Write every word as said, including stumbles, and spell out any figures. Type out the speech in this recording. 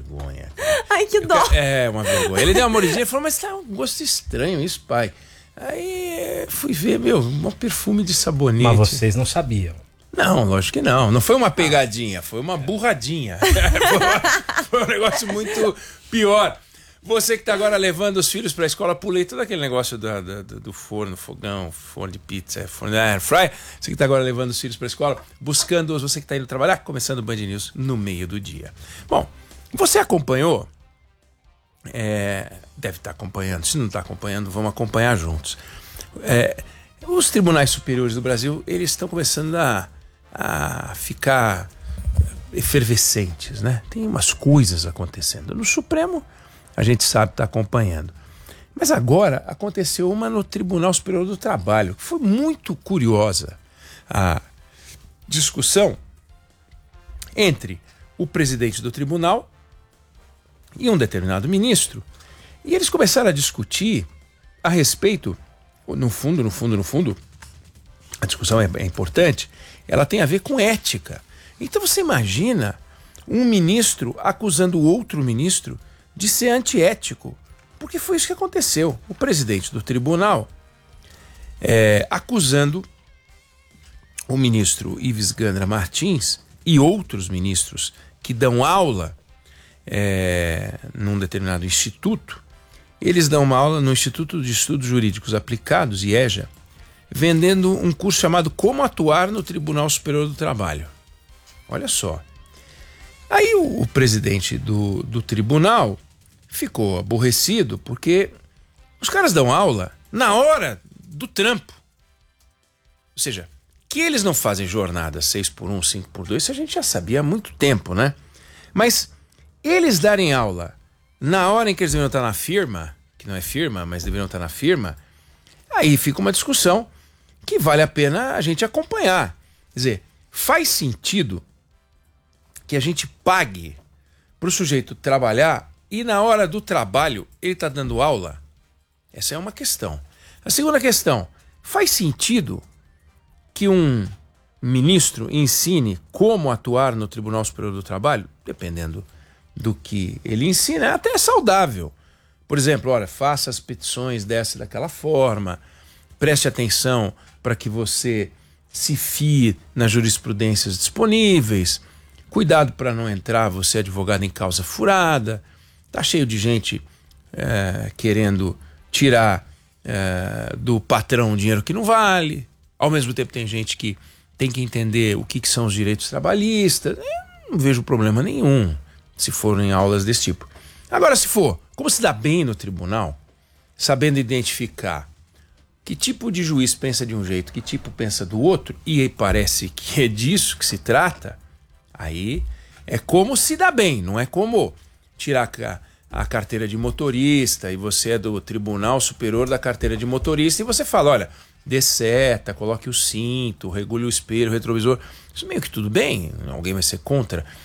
vergonha. Cara. Ai, que dó. É, uma vergonha. Ele deu uma mordidinha e falou, mas tá um gosto estranho isso, pai. Aí fui ver, meu, um perfume de sabonete. Mas vocês não sabiam. Não, lógico que não. Não foi uma pegadinha, foi uma burradinha. foi, uma, foi um negócio muito pior. Você que está agora levando os filhos para a escola, pulei todo aquele negócio do, do, do forno, fogão, forno de pizza, forno de air fry. Você que está agora levando os filhos para a escola, buscando-os, você que está indo trabalhar, começando o Band News no meio do dia. Bom, você acompanhou? É, deve estar tá acompanhando. Se não está acompanhando, vamos acompanhar juntos. É, os tribunais superiores do Brasil, eles estão começando a, a ficar efervescentes, né? Tem umas coisas acontecendo. No Supremo, a gente sabe, está acompanhando. Mas agora aconteceu uma no Tribunal Superior do Trabalho, que foi muito curiosa a discussão entre o presidente do tribunal e um determinado ministro. E eles começaram a discutir a respeito, no fundo, no fundo, no fundo, a discussão é, é importante, ela tem a ver com ética. Então você imagina um ministro acusando outro ministro de ser antiético, porque foi isso que aconteceu. O presidente do tribunal é, acusando o ministro Ives Gandra Martins e outros ministros que dão aula é, num determinado instituto. Eles dão uma aula no Instituto de Estudos Jurídicos Aplicados, IEJA, vendendo um curso chamado Como Atuar no Tribunal Superior do Trabalho. Olha só. Aí o, o presidente do, do tribunal ficou aborrecido porque os caras dão aula na hora do trampo. Ou seja, que eles não fazem jornada seis por um, cinco por dois, isso a gente já sabia há muito tempo, né? Mas eles darem aula na hora em que eles deveriam estar na firma, que não é firma, mas deveriam estar na firma, aí fica uma discussão que vale a pena a gente acompanhar. Quer dizer, faz sentido que a gente pague para o sujeito trabalhar e na hora do trabalho ele está dando aula? Essa é uma questão. A segunda questão, faz sentido que um ministro ensine como atuar no Tribunal Superior do Trabalho? Dependendo do que ele ensina, é até saudável. Por exemplo, olha, faça as petições dessa e daquela forma, preste atenção para que você se fie nas jurisprudências disponíveis, cuidado para não entrar você advogado em causa furada. Tá cheio de gente é, querendo tirar é, do patrão dinheiro que não vale. Ao mesmo tempo tem gente que tem que entender o que, que são os direitos trabalhistas. Eu não vejo problema nenhum se forem aulas desse tipo. Agora, se for, como se dá bem no tribunal, sabendo identificar que tipo de juiz pensa de um jeito, que tipo pensa do outro, e aí parece que é disso que se trata, aí é como se dá bem, não é como tirar a, a carteira de motorista e você é do Tribunal Superior da Carteira de Motorista e você fala, olha, dê seta, coloque o cinto, regule o espelho, o retrovisor. Isso meio que tudo bem, alguém vai ser contra.